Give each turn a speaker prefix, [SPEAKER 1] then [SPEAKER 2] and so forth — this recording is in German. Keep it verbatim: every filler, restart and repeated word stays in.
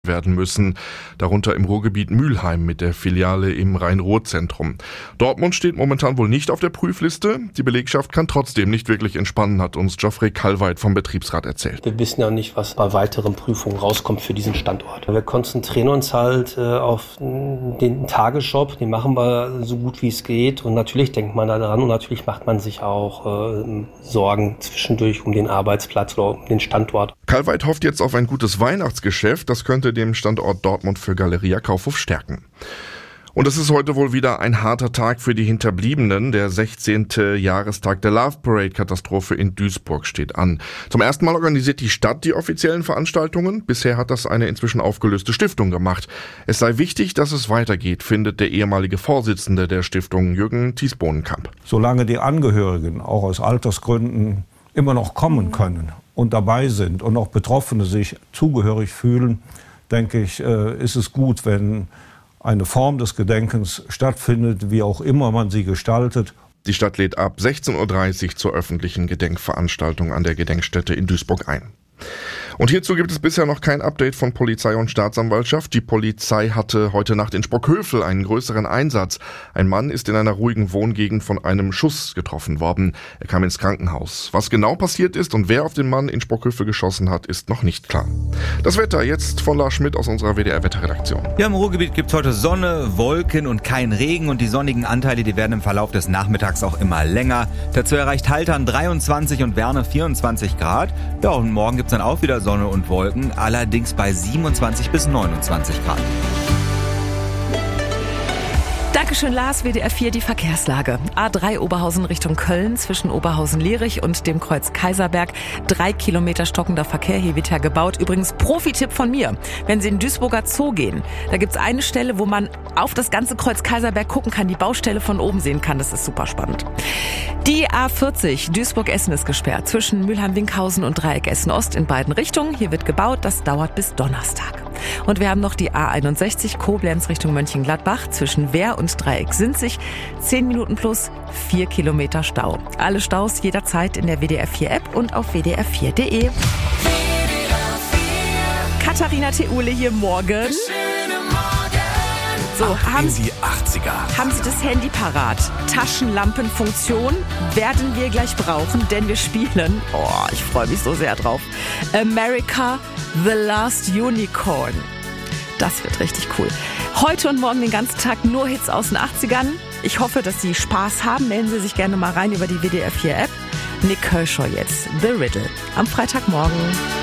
[SPEAKER 1] werden müssen, darunter im Ruhrgebiet Mülheim mit der Filiale im Rhein-Ruhr-Zentrum. Dortmund steht momentan wohl nicht auf der Prüfliste. Die Belegschaft kann trotzdem nicht wirklich entspannen, hat uns Geoffrey Kallweit vom Betriebsrat erzählt.
[SPEAKER 2] Wir wissen ja nicht, was bei weiteren Prüfungen rauskommt für diesen Standort. Wir konzentrieren uns halt äh, auf den Tagesjob, den machen wir so gut wie es geht und natürlich denkt man da dran und natürlich macht man sich auch äh, Sorgen zwischendurch um den Arbeitsplatz oder um den Standort.
[SPEAKER 1] Kallweit hofft jetzt auf ein gutes Weihnachtsgeschäft, das könnte dem Standort Dortmund für Galeria Kaufhof stärken. Und es ist heute wohl wieder ein harter Tag für die Hinterbliebenen. Der sechzehnte Jahrestag der Love Parade-Katastrophe in Duisburg steht an. Zum ersten Mal organisiert die Stadt die offiziellen Veranstaltungen. Bisher hat das eine inzwischen aufgelöste Stiftung gemacht. Es sei wichtig, dass es weitergeht, findet der ehemalige Vorsitzende der Stiftung, Jürgen Thies-Bohnenkamp.
[SPEAKER 3] Solange die Angehörigen auch aus Altersgründen immer noch kommen können und dabei sind und auch Betroffene sich zugehörig fühlen, denke ich, ist es gut, wenn eine Form des Gedenkens stattfindet, wie auch immer man sie gestaltet.
[SPEAKER 1] Die Stadt lädt ab sechzehn Uhr dreißig zur öffentlichen Gedenkveranstaltung an der Gedenkstätte in Duisburg ein. Und hierzu gibt es bisher noch kein Update von Polizei und Staatsanwaltschaft. Die Polizei hatte heute Nacht in Sprockhövel einen größeren Einsatz. Ein Mann ist in einer ruhigen Wohngegend von einem Schuss getroffen worden. Er kam ins Krankenhaus. Was genau passiert ist und wer auf den Mann in Sprockhövel geschossen hat, ist noch nicht klar. Das Wetter jetzt von Lars Schmidt aus unserer W D R-Wetterredaktion.
[SPEAKER 4] Ja, im Ruhrgebiet gibt es heute Sonne, Wolken und kein Regen und die sonnigen Anteile, die werden im Verlauf des Nachmittags auch immer länger. Dazu erreicht Haltern dreiundzwanzig und Werne vierundzwanzig Grad. Ja, und morgen gibt es dann auch wieder Sonne und Wolken, allerdings bei siebenundzwanzig bis neunundzwanzig Grad.
[SPEAKER 5] Dankeschön, Lars. W D R vier, die Verkehrslage. A drei Oberhausen Richtung Köln zwischen Oberhausen-Lierich und dem Kreuz Kaiserberg. Drei Kilometer stockender Verkehr, hier wird ja gebaut. Übrigens Profi-Tipp von mir. Wenn Sie in den Duisburger Zoo gehen, da gibt's eine Stelle, wo man auf das ganze Kreuz Kaiserberg gucken kann, die Baustelle von oben sehen kann. Das ist super spannend. Die A vierzig Duisburg-Essen ist gesperrt zwischen Mülheim-Winkhausen und Dreieck Essen-Ost in beiden Richtungen. Hier wird gebaut, das dauert bis Donnerstag. Und wir haben noch die A einundsechzig Koblenz Richtung Mönchengladbach zwischen Wehr und Dreieck Sinzig. Zehn Minuten plus vier Kilometer Stau. Alle Staus jederzeit in der W D R vier App und auf w d r vier punkt d e. Katharina Theule hier morgen. So, haben Sie,
[SPEAKER 6] die achtziger.
[SPEAKER 5] haben Sie das Handy parat? Taschenlampenfunktion werden wir gleich brauchen, denn wir spielen, oh, ich freue mich so sehr drauf, America the Last Unicorn. Das wird richtig cool. Heute und morgen den ganzen Tag nur Hits aus den achtzigern. Ich hoffe, dass Sie Spaß haben. Melden Sie sich gerne mal rein über die W D R vier App. Nick Kershaw jetzt, The Riddle, am Freitagmorgen.